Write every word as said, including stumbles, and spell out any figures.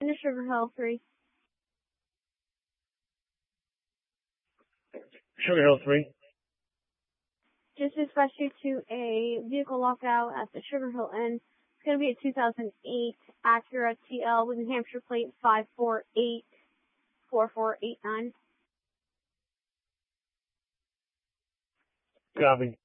into Sugar Hill three. Sugar Hill three. Just dispatch you to a vehicle lockout at the Sugar Hill Inn. It's going to be a two thousand eight Acura T L with New Hampshire plate five four eight four four eight nine. Copy.